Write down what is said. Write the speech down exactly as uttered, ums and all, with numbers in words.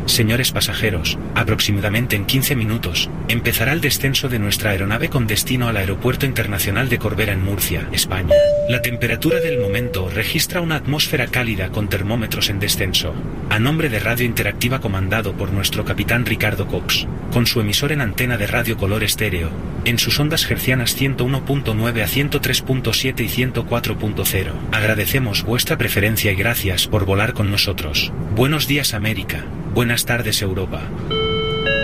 Señores pasajeros, aproximadamente en quince minutos, empezará el descenso de nuestra aeronave con destino al Aeropuerto Internacional de Corbera en Murcia, España. La temperatura del momento registra una atmósfera cálida con termómetros en descenso. A nombre de Radio Interactiva comandado por nuestro capitán Ricardo Cox, con su emisor en antena de radio color estéreo, en sus ondas hercianas ciento uno punto nueve a ciento tres punto siete y ciento cuatro punto cero. Agradecemos vuestra preferencia y gracias por volar con nosotros. Buenos días América. Buenas tardes Europa.